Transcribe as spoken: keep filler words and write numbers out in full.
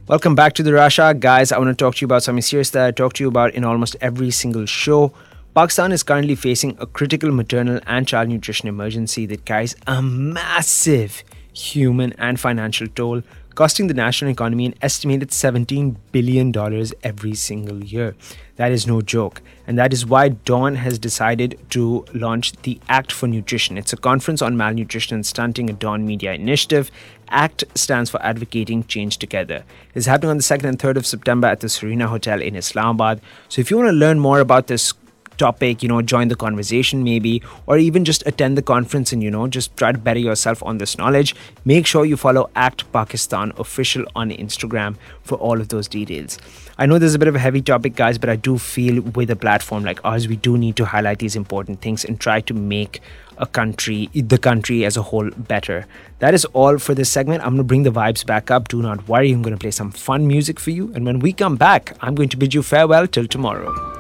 Welcome back to the Rasha. Guys, I want to talk to you about something serious that I talk to you about in almost every single show. Pakistan is currently facing a critical maternal and child nutrition emergency that carries a massive human and financial toll, costing the national economy an estimated seventeen billion dollars every single year. That is no joke. And that is why Dawn has decided to launch the Act for Nutrition. It's a conference on malnutrition and stunting, a Dawn Media initiative. ACT stands for Advocating Change Together. It's happening on the second and third of September at the Serena Hotel in Islamabad. So if you want to learn more about this topic, you know, join the conversation maybe, or even just attend the conference and, you know, just try to better yourself on this knowledge, make sure you follow ACT Pakistan Official on Instagram for all of those details. I know this is a bit of a heavy topic, guys, but I do feel with a platform like ours, we do need to highlight these important things and try to make a country, the country as a whole, better. That is all for this segment. I'm going to bring the vibes back up. Do not worry. I'm going to play some fun music for you. And when we come back, I'm going to bid you farewell till tomorrow.